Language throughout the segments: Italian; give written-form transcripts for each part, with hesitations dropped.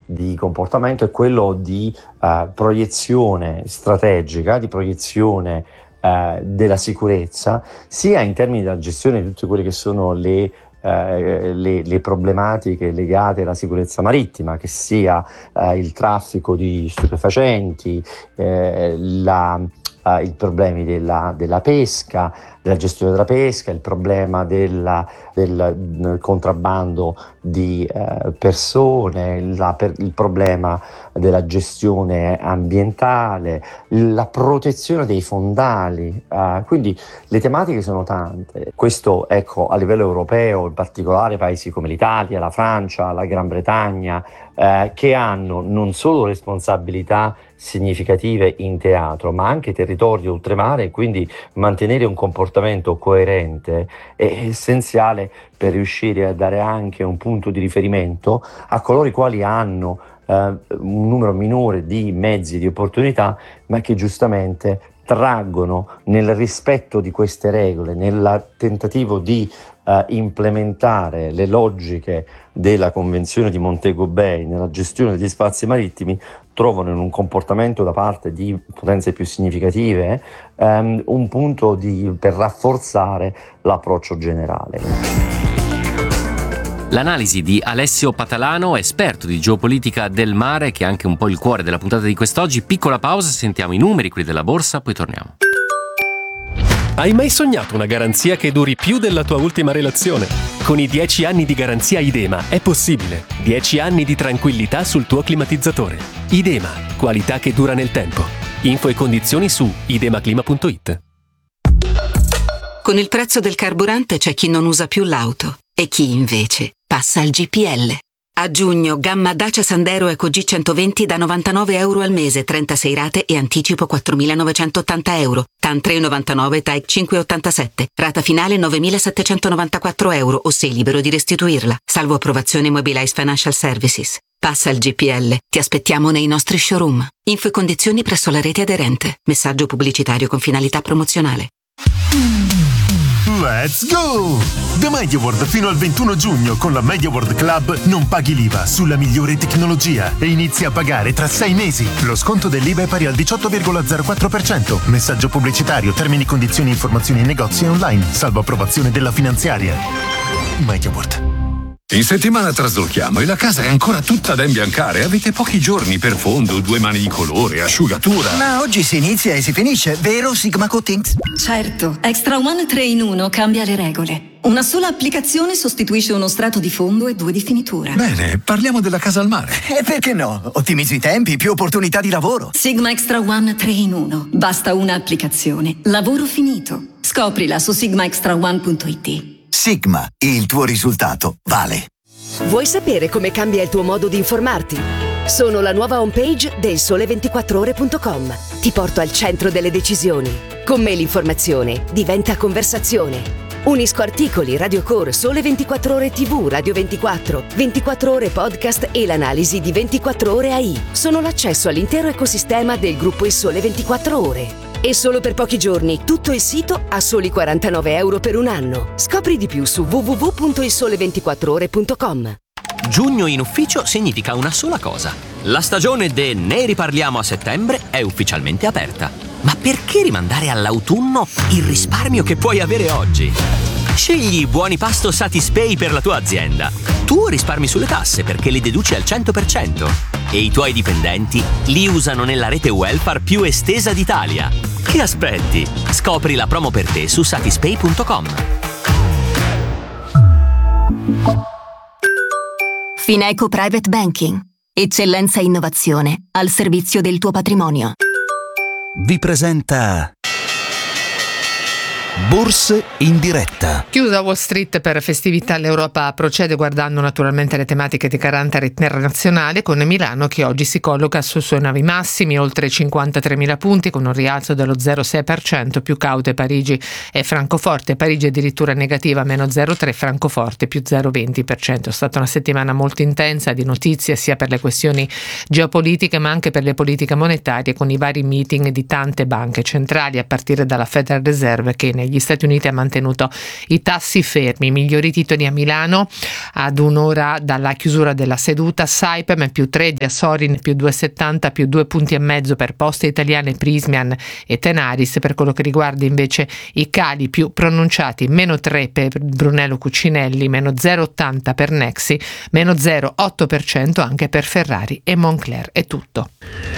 di comportamento è quello di proiezione strategica, di proiezione della sicurezza, sia in termini della gestione di tutte quelle che sono le problematiche legate alla sicurezza marittima, che sia il traffico di stupefacenti, i problemi della pesca, della gestione della pesca, il problema del contrabbando di persone, il problema della gestione ambientale, la protezione dei fondali, quindi le tematiche sono tante. Questo, ecco, a livello europeo, in particolare paesi come l'Italia, la Francia, la Gran Bretagna, che hanno non solo responsabilità significative in teatro, ma anche territori oltremare, e quindi mantenere un comportamento coerente è essenziale per riuscire a dare anche un punto di riferimento a coloro i quali hanno un numero minore di mezzi e di opportunità, ma che giustamente traggono nel rispetto di queste regole, nel tentativo di implementare le logiche della Convenzione di Montego Bay nella gestione degli spazi marittimi, trovano in un comportamento da parte di potenze più significative un punto per rafforzare l'approccio generale. L'analisi di Alessio Patalano, esperto di geopolitica del mare, che è anche un po' il cuore della puntata di quest'oggi. Piccola pausa, sentiamo i numeri, quelli della borsa, poi torniamo. Hai mai sognato una garanzia che duri più della tua ultima relazione? Con i 10 anni di garanzia Idema è possibile. 10 anni di tranquillità sul tuo climatizzatore. Idema, qualità che dura nel tempo. Info e condizioni su idemaclima.it. Con il prezzo del carburante c'è chi non usa più l'auto e chi invece passa al GPL. A giugno, gamma Dacia Sandero Eco G120 da €99 al mese, 36 rate e anticipo €4.980. TAN 3,99, TAEC 5,87. Rata finale €9.794 o sei libero di restituirla. Salvo approvazione Mobilize Financial Services. Passa al GPL. Ti aspettiamo nei nostri showroom. Info e condizioni presso la rete aderente. Messaggio pubblicitario con finalità promozionale. Let's go! Da MediaWorld fino al 21 giugno con la MediaWorld Club non paghi l'IVA sulla migliore tecnologia e inizi a pagare tra 6 mesi. Lo sconto dell'IVA è pari al 18,04%. Messaggio pubblicitario, termini, condizioni, informazioni in negozi e online, salvo approvazione della finanziaria. MediaWorld. In settimana traslochiamo e la casa è ancora tutta da imbiancare. Avete pochi giorni per fondo, 2 mani di colore, asciugatura. Ma oggi si inizia e si finisce, vero Sigma Coatings? Certo, Extra One 3 in 1 cambia le regole. Una sola applicazione sostituisce uno strato di fondo e 2 di finitura. Bene, parliamo della casa al mare. E perché no? Ottimizzi i tempi, più opportunità di lavoro. Sigma Extra One 3 in 1. Basta una applicazione. Lavoro finito. Scoprila su sigmaextraone.it. Sigma, il tuo risultato vale. Vuoi sapere come cambia il tuo modo di informarti? Sono la nuova homepage del Sole24Ore.com. Ti porto al centro delle decisioni. Con me l'informazione diventa conversazione. Unisco articoli, radiocore, Sole 24 Ore TV, Radio 24, 24 Ore Podcast e l'analisi di 24 Ore AI. Sono l'accesso all'intero ecosistema del gruppo Il Sole 24 Ore. E solo per pochi giorni tutto il sito a soli €49 per un anno. Scopri di più su www.ilsole24ore.com. Giugno in ufficio significa una sola cosa. La stagione de Ne riparliamo a settembre è ufficialmente aperta. Ma perché rimandare all'autunno il risparmio che puoi avere oggi? Scegli Buoni Pasto Satispay per la tua azienda. Tu risparmi sulle tasse perché li deduci al 100% e i tuoi dipendenti li usano nella rete welfare più estesa d'Italia. Che aspetti? Scopri la promo per te su satispay.com. Fineco Private Banking. Eccellenza e innovazione al servizio del tuo patrimonio. Vi presenta Borse in diretta. Chiusa Wall Street per festività, l'Europa procede guardando naturalmente le tematiche di carattere internazionale, con Milano che oggi si colloca sui suoi nuovi massimi, oltre 53.000 punti, con un rialzo dello 0,6%, più caute Parigi e Francoforte. Parigi addirittura negativa, meno 0,3%, Francoforte più 0,20%. È stata una settimana molto intensa di notizie, sia per le questioni geopolitiche ma anche per le politiche monetarie, con i vari meeting di tante banche centrali, a partire dalla Federal Reserve che negli negli Stati Uniti ha mantenuto i tassi fermi. Migliori titoli a Milano ad un'ora dalla chiusura della seduta. Saipem più 3, Sorin più 2,70, più 2,5 punti per Poste Italiane, Prismian e Tenaris. Per quello che riguarda invece i cali più pronunciati, meno 3 per Brunello Cucinelli, meno 0,80 per Nexi, meno 0,8% anche per Ferrari e Moncler. È tutto.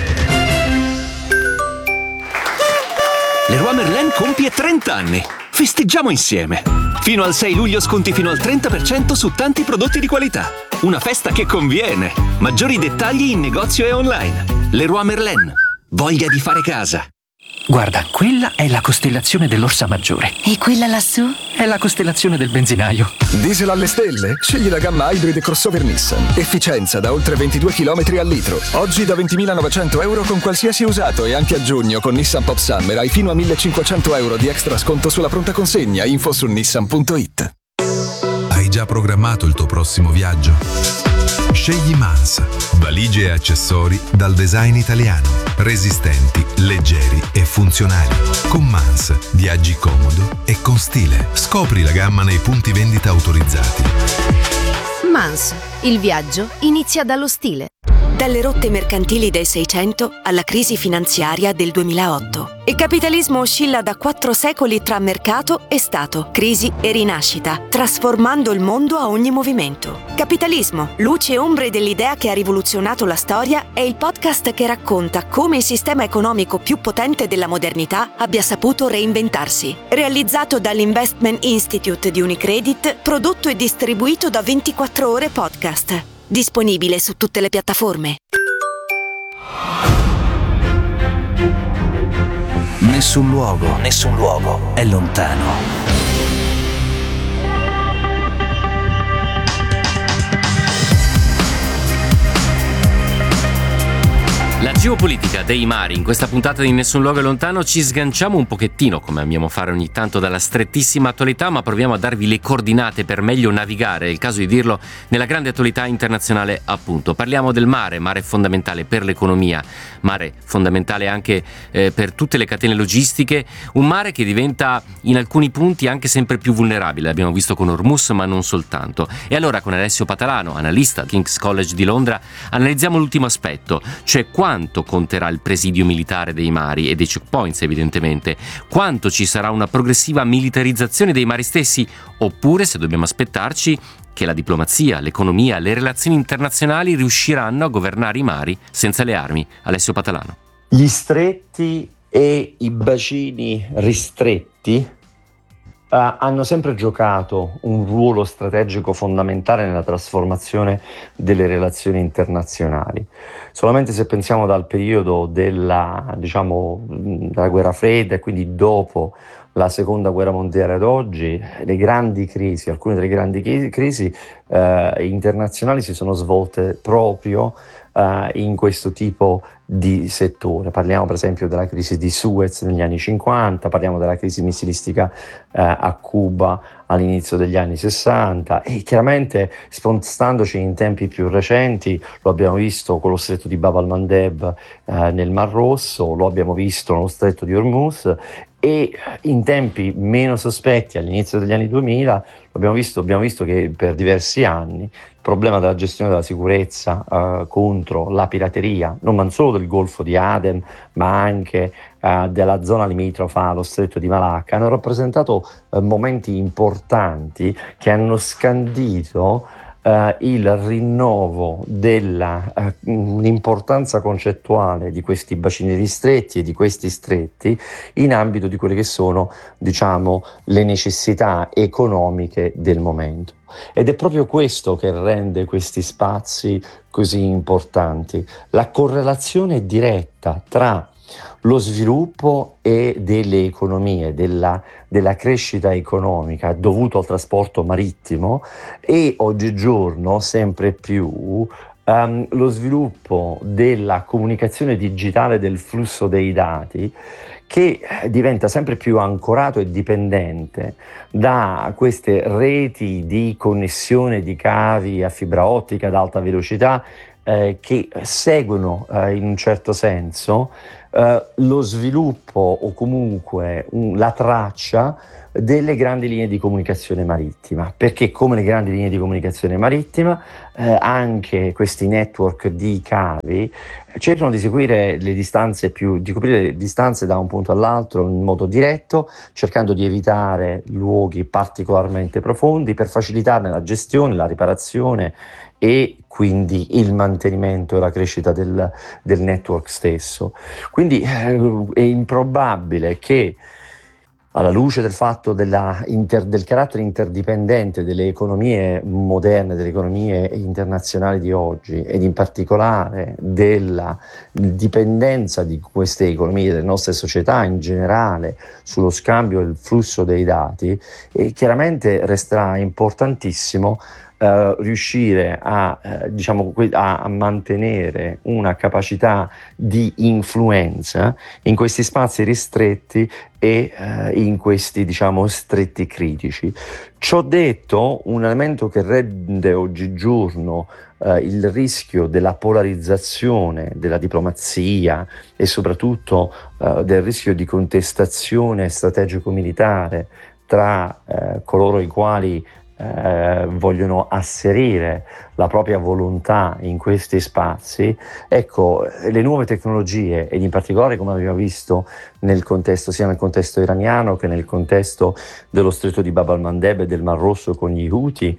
Leroy Merlin compie 30 anni. Festeggiamo insieme. Fino al 6 luglio sconti fino al 30% su tanti prodotti di qualità. Una festa che conviene. Maggiori dettagli in negozio e online. Leroy Merlin. Voglia di fare casa. Guarda, quella è la costellazione dell'Orsa Maggiore. E quella lassù? È la costellazione del benzinaio. Diesel alle stelle? Scegli la gamma hybrid e crossover Nissan. Efficienza da oltre 22 km al litro. Oggi da 20.900 euro con qualsiasi usato, e anche a giugno con Nissan Pop Summer hai fino a 1.500 euro di extra sconto sulla pronta consegna. Info su nissan.it. Hai già programmato il tuo prossimo viaggio? Scegli Mans, valigie e accessori dal design italiano, resistenti, leggeri e funzionali. Con Mans viaggi comodo e con stile. Scopri la gamma nei punti vendita autorizzati. Mans, il viaggio inizia dallo stile. Dalle rotte mercantili del 600 alla crisi finanziaria del 2008. Il capitalismo oscilla da 4 secoli tra mercato e Stato, crisi e rinascita, trasformando il mondo a ogni movimento. Capitalismo, luci e ombre dell'idea che ha rivoluzionato la storia, è il podcast che racconta come il sistema economico più potente della modernità abbia saputo reinventarsi. Realizzato dall'Investment Institute di Unicredit, prodotto e distribuito da 24 Ore Podcast. Disponibile su tutte le piattaforme. Nessun luogo è lontano. La geopolitica dei mari. In questa puntata di Nessun luogo è lontano ci sganciamo un pochettino, come amiamo fare ogni tanto, dalla strettissima attualità, ma proviamo a darvi le coordinate per meglio navigare, è il caso di dirlo, nella grande attualità internazionale appunto. Parliamo del mare fondamentale per l'economia, mare fondamentale anche per tutte le catene logistiche, un mare che diventa in alcuni punti anche sempre più vulnerabile, l'abbiamo visto con Hormuz ma non soltanto. E allora con Alessio Patalano, analista King's College di Londra, analizziamo l'ultimo aspetto, cioè quanto conterà il presidio militare dei mari e dei checkpoints evidentemente, quanto ci sarà una progressiva militarizzazione dei mari stessi, oppure se dobbiamo aspettarci che la diplomazia, l'economia, le relazioni internazionali riusciranno a governare i mari senza le armi. Alessio Patalano. Gli stretti e i bacini ristretti hanno sempre giocato un ruolo strategico fondamentale nella trasformazione delle relazioni internazionali. Solamente se pensiamo dal periodo della guerra fredda e quindi dopo la seconda guerra mondiale ad oggi, le grandi crisi, alcune delle grandi crisi internazionali si sono svolte proprio in questo tipo di settore. Parliamo per esempio della crisi di Suez negli anni 50, parliamo della crisi missilistica a Cuba all'inizio degli anni 60 e chiaramente spostandoci in tempi più recenti lo abbiamo visto con lo stretto di Bab el-Mandeb nel Mar Rosso, lo abbiamo visto nello stretto di Hormuz e in tempi meno sospetti all'inizio degli anni 2000 abbiamo visto che per diversi anni il problema della gestione della sicurezza contro la pirateria, non solo del Golfo di Aden, ma anche della zona limitrofa allo Stretto di Malacca, hanno rappresentato momenti importanti che hanno scandito il rinnovo dell'importanza concettuale di questi bacini ristretti e di questi stretti in ambito di quelle che sono, le necessità economiche del momento. Ed è proprio questo che rende questi spazi così importanti, la correlazione diretta tra lo sviluppo e delle economie, della crescita economica dovuto al trasporto marittimo e oggigiorno sempre più lo sviluppo della comunicazione digitale, del flusso dei dati, che diventa sempre più ancorato e dipendente da queste reti di connessione di cavi a fibra ottica ad alta velocità che seguono in un certo senso lo sviluppo o comunque la traccia delle grandi linee di comunicazione marittima, perché come le grandi linee di comunicazione marittima anche questi network di cavi cercano di seguire le distanze di coprire le distanze da un punto all'altro in modo diretto, cercando di evitare luoghi particolarmente profondi per facilitarne la gestione, la riparazione e quindi il mantenimento e la crescita del network stesso. Quindi è improbabile che, alla luce del fatto del carattere interdipendente delle economie moderne, delle economie internazionali di oggi, ed in particolare della dipendenza di queste economie, delle nostre società in generale, sullo scambio e il flusso dei dati, chiaramente resterà importantissimo riuscire a mantenere una capacità di influenza in questi spazi ristretti e in questi stretti critici. Ciò detto, un elemento che rende oggigiorno il rischio della polarizzazione della diplomazia e soprattutto del rischio di contestazione strategico-militare tra coloro i quali vogliono asserire la propria volontà in questi spazi. Ecco, le nuove tecnologie, ed in particolare, come abbiamo visto nel contesto, sia nel contesto iraniano che nel contesto dello stretto di Bab al-Mandeb e del Mar Rosso con gli Houthi,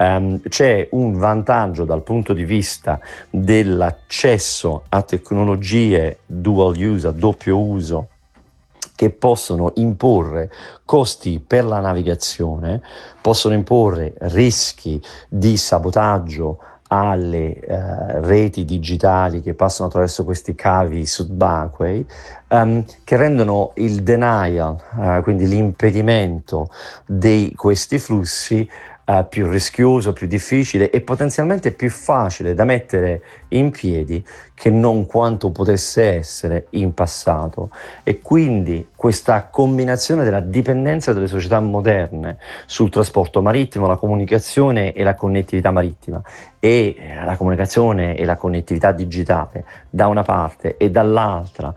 c'è un vantaggio dal punto di vista dell'accesso a tecnologie dual use, a doppio uso, che possono imporre costi per la navigazione, possono imporre rischi di sabotaggio alle reti digitali che passano attraverso questi cavi subacquei, che rendono il denial, quindi l'impedimento di questi flussi, più rischioso, più difficile e potenzialmente più facile da mettere in piedi che non quanto potesse essere in passato. E quindi questa combinazione della dipendenza delle società moderne sul trasporto marittimo, la comunicazione e la connettività marittima, e la comunicazione e la connettività digitale da una parte, e dall'altra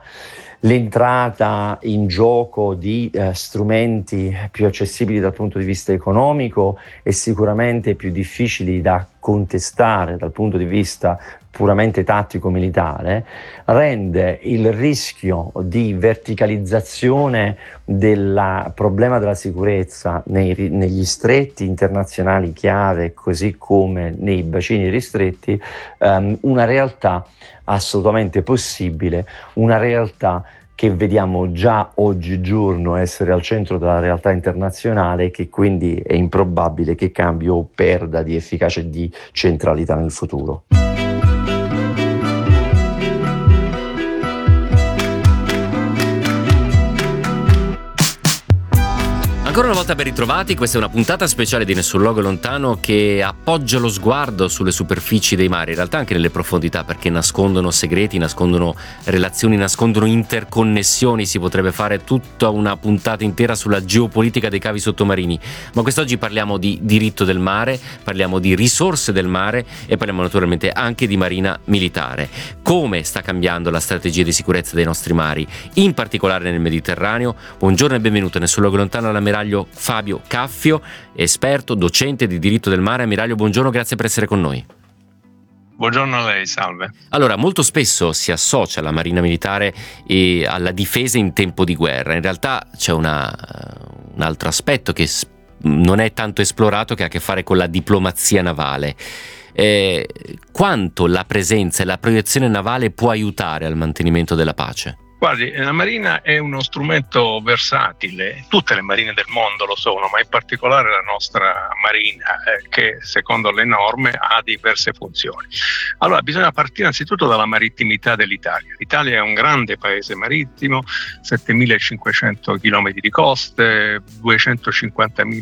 l'entrata in gioco di strumenti più accessibili dal punto di vista economico e sicuramente più difficili da contestare dal punto di vista puramente tattico-militare, rende il rischio di verticalizzazione del problema della sicurezza negli stretti internazionali chiave, così come nei bacini ristretti, una realtà assolutamente possibile, una realtà che vediamo già oggigiorno essere al centro della realtà internazionale, che quindi è improbabile che cambi o perda di efficacia e di centralità nel futuro. Ancora una volta ben ritrovati, questa è una puntata speciale di Nessun Luogo Lontano che appoggia lo sguardo sulle superfici dei mari, in realtà anche nelle profondità, perché nascondono segreti, nascondono relazioni, nascondono interconnessioni. Si potrebbe fare tutta una puntata intera sulla geopolitica dei cavi sottomarini, ma quest'oggi parliamo di diritto del mare, parliamo di risorse del mare e parliamo naturalmente anche di marina militare. Come sta cambiando la strategia di sicurezza dei nostri mari, in particolare nel Mediterraneo? Buongiorno e benvenuto a Nessun Luogo Lontano all'ammiraglio Fabio Caffio, esperto, docente di diritto del mare. Ammiraglio, buongiorno, grazie per essere con noi. Buongiorno a lei, salve. Allora, molto spesso si associa la marina militare e alla difesa in tempo di guerra. In realtà c'è un altro aspetto che non è tanto esplorato, che ha a che fare con la diplomazia navale. Quanto la presenza e la proiezione navale può aiutare al mantenimento della pace? Guardi, la marina è uno strumento versatile, tutte le marine del mondo lo sono, ma in particolare la nostra marina, che secondo le norme ha diverse funzioni. Allora, bisogna partire anzitutto dalla marittimità dell'Italia. L'Italia è un grande paese marittimo, 7.500 km di coste, 250.000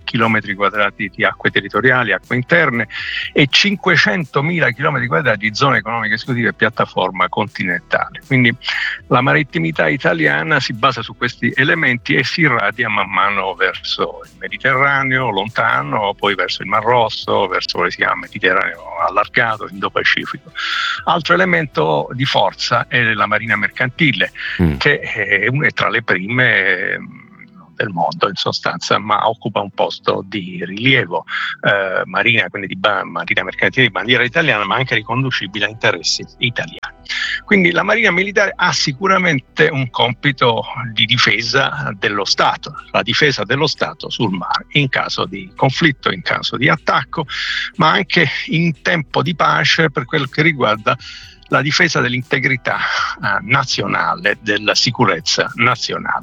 chilometri quadrati di acque territoriali, acque interne e 500.000 chilometri quadrati di zone economiche esclusive e piattaforma continentale. Quindi la marittimità italiana si basa su questi elementi e si irradia man mano verso il Mediterraneo lontano, poi verso il Mar Rosso, verso quello che si chiama Mediterraneo allargato, Indo-Pacifico. Altro elemento di forza è la marina mercantile, che è tra le prime del mondo in sostanza, ma occupa un posto di rilievo, marina, quindi marina mercantile di bandiera italiana, ma anche riconducibile a interessi italiani. Quindi la marina militare ha sicuramente un compito di difesa dello Stato, la difesa dello Stato sul mare, in caso di conflitto, in caso di attacco, ma anche in tempo di pace per quello che riguarda la difesa dell'integrità nazionale, della sicurezza nazionale.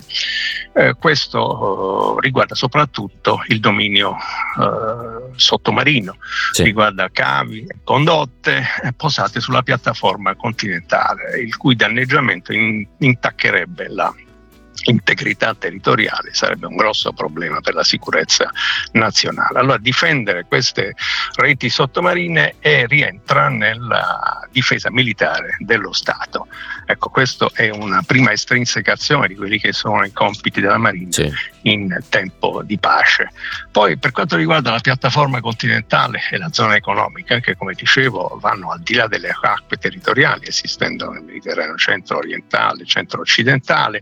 Questo riguarda soprattutto il dominio sottomarino, riguarda cavi e condotte posate sulla piattaforma continentale, il cui danneggiamento intaccherebbe la integrità territoriale, sarebbe un grosso problema per la sicurezza nazionale. Allora difendere queste reti sottomarine rientra nella difesa militare dello Stato. Ecco, questo è una prima estrinsecazione di quelli che sono i compiti della Marina in tempo di pace. Poi per quanto riguarda la piattaforma continentale e la zona economica, che come dicevo vanno al di là delle acque territoriali, esistendo nel Mediterraneo centro-orientale, centro-occidentale,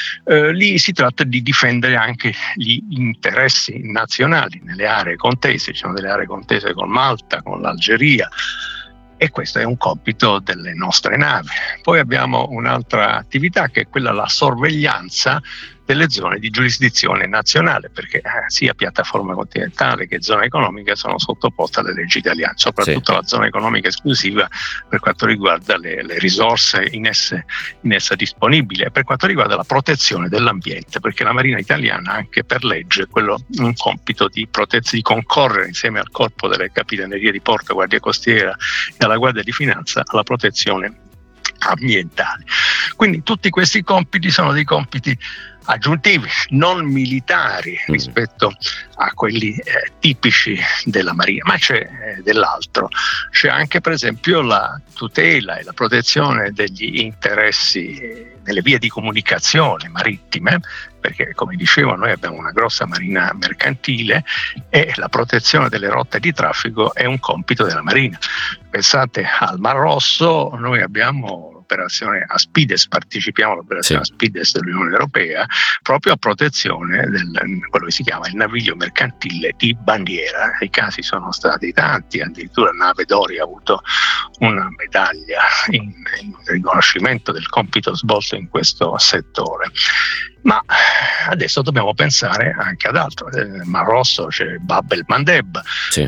lì si tratta di difendere anche gli interessi nazionali nelle aree contese. Ci sono delle aree contese con Malta, con l'Algeria, e questo è un compito delle nostre navi. Poi abbiamo un'altra attività che è quella della sorveglianza delle zone di giurisdizione nazionale, perché sia piattaforma continentale che zona economica sono sottoposte alle leggi italiane, soprattutto la zona economica esclusiva per quanto riguarda le risorse in essa disponibili e per quanto riguarda la protezione dell'ambiente, perché la Marina italiana anche per legge è un compito di concorrere insieme al corpo delle capitanerie di porto, guardia costiera e alla guardia di finanza alla protezione ambientale. Quindi tutti questi compiti sono dei compiti aggiuntivi, non militari rispetto a quelli tipici della Marina, ma c'è dell'altro. C'è anche per esempio la tutela e la protezione degli interessi nelle vie di comunicazione marittime, perché come dicevo noi abbiamo una grossa marina mercantile e la protezione delle rotte di traffico è un compito della Marina. Pensate al Mar Rosso, noi abbiamo l'operazione Aspides, partecipiamo all'operazione Aspides dell'Unione Europea proprio a protezione del quello che si chiama il naviglio mercantile di bandiera. I casi sono stati tanti, addirittura la nave Dori ha avuto una medaglia in riconoscimento del compito svolto in questo settore. Ma adesso dobbiamo pensare anche ad altro. Nel Mar Rosso c'è Bab el-Mandeb,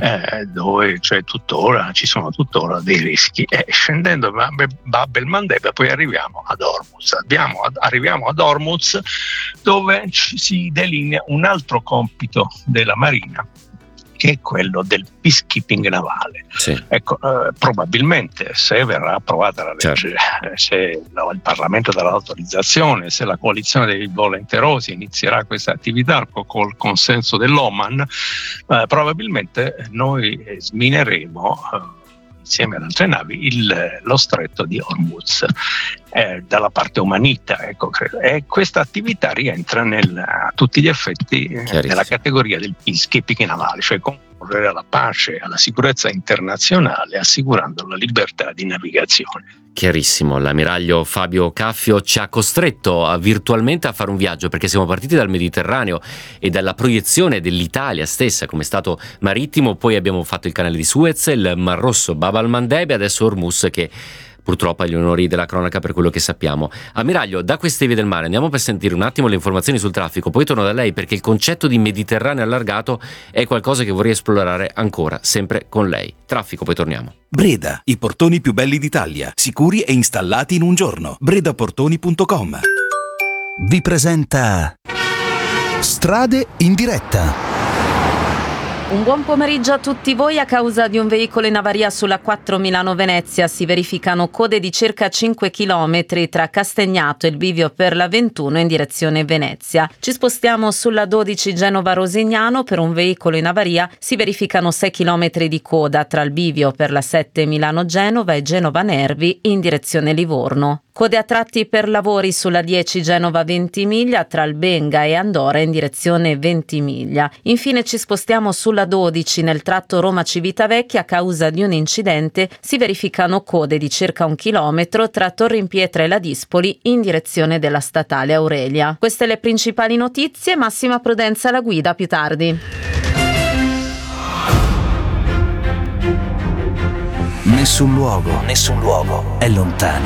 dove ci sono tuttora dei rischi. E scendendo Bab el-Mandeb poi arriviamo ad Hormuz. Arriviamo ad Hormuz, dove si delinea un altro compito della Marina, che è quello del peacekeeping navale. Ecco, probabilmente se verrà approvata la legge, se il Parlamento darà l'autorizzazione, se la coalizione dei volenterosi inizierà questa attività col consenso dell'Oman, probabilmente noi smineremo insieme ad altre navi lo stretto di Hormuz dalla parte omanita, ecco, credo. E questa attività rientra a tutti gli effetti nella categoria del peacekeeping navale, cioè concorrere alla pace, alla sicurezza internazionale, assicurando la libertà di navigazione. Chiarissimo, l'ammiraglio Fabio Caffio ci ha costretto virtualmente a fare un viaggio, perché siamo partiti dal Mediterraneo e dalla proiezione dell'Italia stessa come stato marittimo, poi abbiamo fatto il canale di Suez, il Mar Rosso, Bab el-Mandeb e adesso Hormuz, che purtroppo agli onori della cronaca per quello che sappiamo. Ammiraglio, da queste vie del mare andiamo per sentire un attimo le informazioni sul traffico, poi torno da lei perché il concetto di Mediterraneo allargato è qualcosa che vorrei esplorare ancora, sempre con lei. Traffico, poi torniamo. Breda, i portoni più belli d'Italia, sicuri e installati in un giorno. bredaportoni.com vi presenta Strade in diretta. Un buon pomeriggio a tutti voi. A causa di un veicolo in avaria sulla 4 Milano-Venezia si verificano code di circa 5 km tra Castagnato e il bivio per la 21 in direzione Venezia. Ci spostiamo sulla 12 Genova-Rosignano. Per un veicolo in avaria si verificano 6 km di coda tra il bivio per la 7 Milano-Genova e Genova-Nervi in direzione Livorno. Code a tratti per lavori sulla 10 Genova-Ventimiglia tra Albenga e Andora in direzione Ventimiglia. Infine ci spostiamo sulla 12 nel tratto Roma-Civitavecchia. A causa di un incidente si verificano code di circa 1 chilometro tra Torrimpietra e la Dispoli in direzione della statale Aurelia. Queste le principali notizie, massima prudenza alla guida, più tardi. Nessun luogo è lontano.